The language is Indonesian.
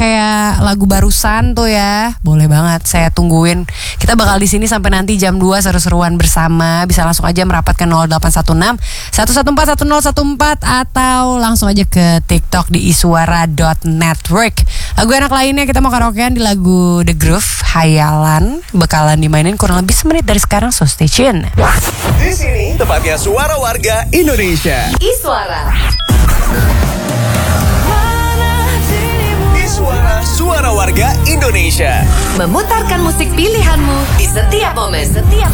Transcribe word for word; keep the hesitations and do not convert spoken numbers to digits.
kayak lagu barusan tuh ya, boleh banget saya tungguin. Kita bakal di sini sampai nanti jam dua seru-seruan bersama. Bisa langsung aja merapat ke nol delapan satu enam satu satu empat satu nol satu empat atau langsung aja ke TikTok di iswara dot network. Lagu enak lainnya kita mau karaokean di lagu The Groove, Hayalan, bakalan dimainin kurang lebih semenit dari sekarang, so stay tune. Di sini tempatnya suara warga Indonesia. Iswara. Iswara, suara warga Indonesia. Memutarkan musik pilihanmu di setiap momen, setiap